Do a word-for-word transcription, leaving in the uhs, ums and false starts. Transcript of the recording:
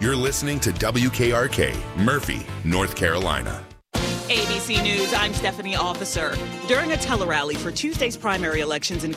You're listening to W K R K, Murphy, North Carolina. A B C News, I'm Stephanie Officer. During a tele-rally for Tuesday's primary elections in